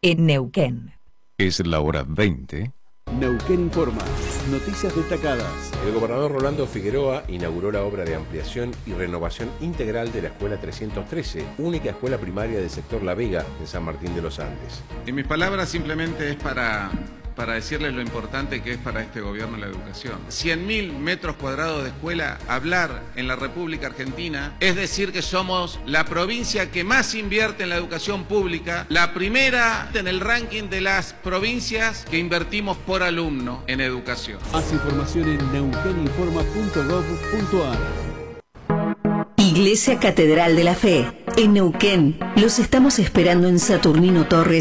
en Neuquén. Es la hora 20. Neuquén informa. Noticias destacadas. El gobernador Rolando Figueroa inauguró la obra de ampliación y renovación integral de la Escuela 313, única escuela primaria del sector La Vega, en San Martín de los Andes. En mis palabras simplemente es para decirles lo importante que es para este gobierno la educación. 100.000 metros cuadrados de escuela, hablar en la República Argentina, es decir que somos la provincia que más invierte en la educación pública, la primera en el ranking de las provincias que invertimos por alumno en educación. Más información en neuqueninforma.gov.ar. Iglesia Catedral de la Fe, en Neuquén. Los estamos esperando en Saturnino Torres